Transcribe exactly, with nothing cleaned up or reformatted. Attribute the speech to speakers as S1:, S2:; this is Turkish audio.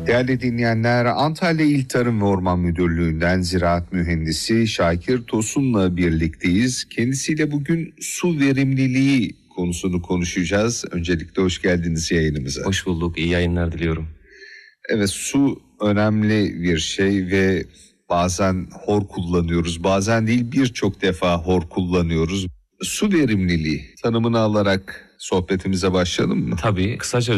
S1: Değerli dinleyenler, Antalya İl Tarım ve Orman Müdürlüğü'nden Ziraat Mühendisi Şakir Tosun'la birlikteyiz. Kendisiyle bugün su verimliliği konusunu konuşacağız. Öncelikle hoş geldiniz yayınımıza.
S2: Hoş bulduk, iyi yayınlar diliyorum.
S1: Evet, su önemli bir şey ve bazen hor kullanıyoruz. Bazen değil, birçok defa hor kullanıyoruz. Su verimliliği tanımını alarak sohbetimize başlayalım mı?
S2: Tabii, kısaca